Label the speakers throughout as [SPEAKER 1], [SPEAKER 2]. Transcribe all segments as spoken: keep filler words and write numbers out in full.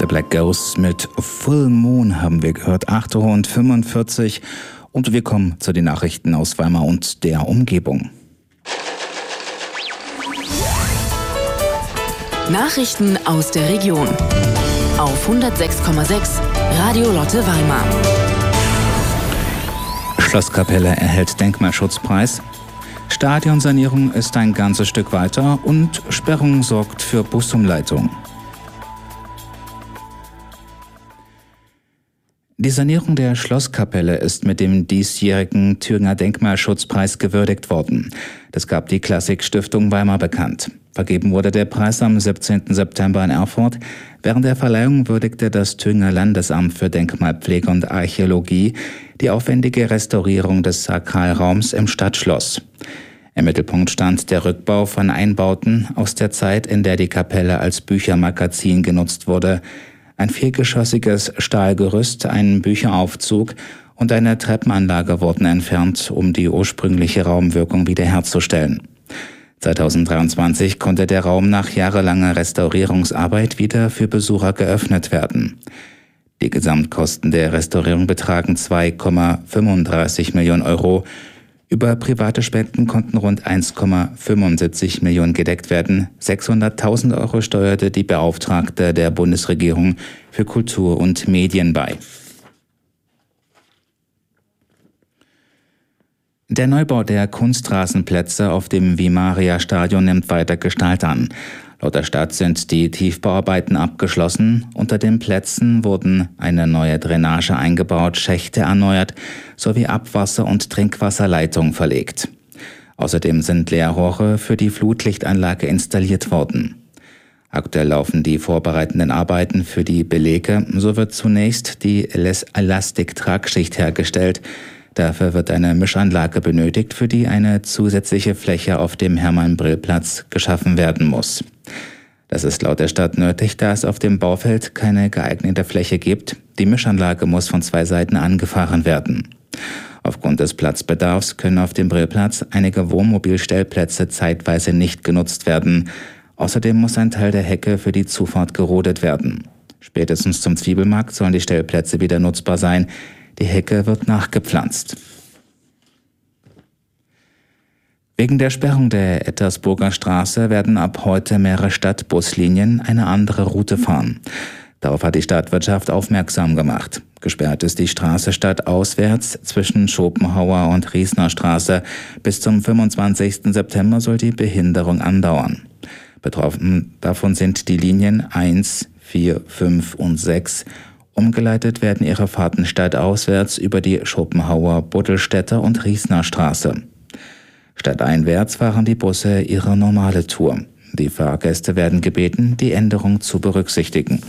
[SPEAKER 1] Black Ghosts mit Full Moon haben wir gehört, acht Uhr fünfundvierzig und wir kommen zu den Nachrichten aus Weimar und der Umgebung.
[SPEAKER 2] Nachrichten aus der Region auf hundertsechs Komma sechs Radio Lotte Weimar.
[SPEAKER 1] Schlosskapelle erhält Denkmalschutzpreis. Stadionsanierung ist ein ganzes Stück weiter und Sperrung sorgt für Busumleitung. Die Sanierung der Schlosskapelle ist mit dem diesjährigen Thüringer Denkmalschutzpreis gewürdigt worden. Das gab die Klassik-Stiftung Weimar bekannt. Vergeben wurde der Preis am siebzehnten September in Erfurt. Während der Verleihung würdigte das Thüringer Landesamt für Denkmalpflege und Archäologie die aufwendige Restaurierung des Sakralraums im Stadtschloss. Im Mittelpunkt stand der Rückbau von Einbauten aus der Zeit, in der die Kapelle als Büchermagazin genutzt wurde. Ein viergeschossiges Stahlgerüst, ein Bücheraufzug und eine Treppenanlage wurden entfernt, um die ursprüngliche Raumwirkung wiederherzustellen. zweitausenddreiundzwanzig konnte der Raum nach jahrelanger Restaurierungsarbeit wieder für Besucher geöffnet werden. Die Gesamtkosten der Restaurierung betragen zwei Komma fünfunddreißig Millionen Euro. Über private Spenden konnten rund eins Komma fünfundsiebzig Millionen gedeckt werden. sechshunderttausend Euro steuerte die Beauftragte der Bundesregierung für Kultur und Medien bei. Der Neubau der Kunstrasenplätze auf dem Vimaria-Stadion nimmt weiter Gestalt an. Laut der Stadt sind die Tiefbauarbeiten abgeschlossen. Unter den Plätzen wurden eine neue Drainage eingebaut, Schächte erneuert sowie Abwasser- und Trinkwasserleitungen verlegt. Außerdem sind Leerrohre für die Flutlichtanlage installiert worden. Aktuell laufen die vorbereitenden Arbeiten für die Belege. So wird zunächst die Elastik-Tragschicht hergestellt. Dafür wird eine Mischanlage benötigt, für die eine zusätzliche Fläche auf dem Hermann-Brill-Platz geschaffen werden muss. Das ist laut der Stadt nötig, da es auf dem Baufeld keine geeignete Fläche gibt. Die Mischanlage muss von zwei Seiten angefahren werden. Aufgrund des Platzbedarfs können auf dem Brillplatz einige Wohnmobilstellplätze zeitweise nicht genutzt werden. Außerdem muss ein Teil der Hecke für die Zufahrt gerodet werden. Spätestens zum Zwiebelmarkt sollen die Stellplätze wieder nutzbar sein. Die Hecke wird nachgepflanzt. Wegen der Sperrung der Ettersburger Straße werden ab heute mehrere Stadtbuslinien eine andere Route fahren. Darauf hat die Stadtwirtschaft aufmerksam gemacht. Gesperrt ist die Straße stadtauswärts zwischen Schopenhauer und Riesner Straße. Bis zum fünfundzwanzigsten September soll die Behinderung andauern. Betroffen davon sind die Linien eins, vier, fünf und sechs. Umgeleitet werden ihre Fahrten stadtauswärts über die Schopenhauer, Buddelstädter und Riesner Straße. Stadteinwärts fahren die Busse ihre normale Tour. Die Fahrgäste werden gebeten, die Änderung zu berücksichtigen.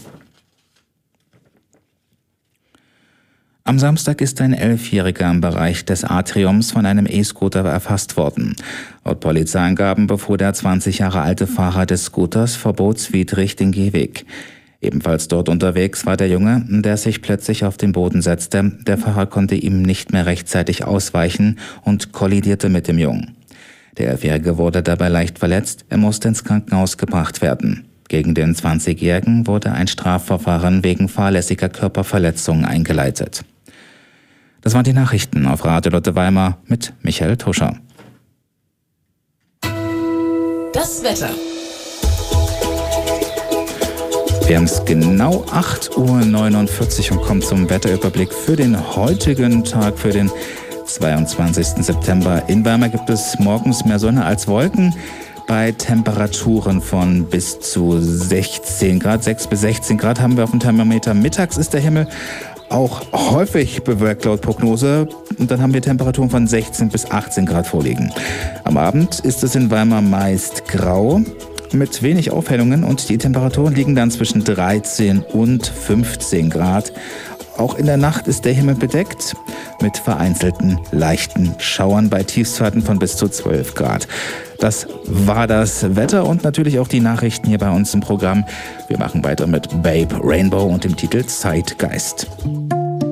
[SPEAKER 1] Am Samstag ist ein Elfjähriger im Bereich des Atriums von einem E-Scooter erfasst worden. Laut Polizeiangaben befuhr der zwanzig Jahre alte Fahrer des Scooters verbotswidrig den Gehweg. Ebenfalls dort unterwegs war der Junge, der sich plötzlich auf den Boden setzte. Der Fahrer konnte ihm nicht mehr rechtzeitig ausweichen und kollidierte mit dem Jungen. Der Elfjährige wurde dabei leicht verletzt, er musste ins Krankenhaus gebracht werden. Gegen den zwanzigjährigen wurde ein Strafverfahren wegen fahrlässiger Körperverletzung eingeleitet. Das waren die Nachrichten auf Radio Lotte Weimar mit Michael Tuscher.
[SPEAKER 2] Das Wetter.
[SPEAKER 1] Wir haben es genau acht Uhr neunundvierzig und kommen zum Wetterüberblick für den heutigen Tag, für den zweiundzwanzigsten September. In Weimar gibt es morgens mehr Sonne als Wolken bei Temperaturen von bis zu sechzehn Grad. sechs bis sechzehn Grad haben wir auf dem Thermometer. Mittags ist der Himmel auch häufig bewölkt laut Prognose. Und dann haben wir Temperaturen von sechzehn bis achtzehn Grad vorliegen. Am Abend ist es in Weimar meist grau mit wenig Aufhellungen und die Temperaturen liegen dann zwischen dreizehn und fünfzehn Grad. Auch in der Nacht ist der Himmel bedeckt mit vereinzelten leichten Schauern bei Tiefstwerten von bis zu zwölf Grad. Das war das Wetter und natürlich auch die Nachrichten hier bei uns im Programm. Wir machen weiter mit Babe Rainbow und dem Titel Zeitgeist.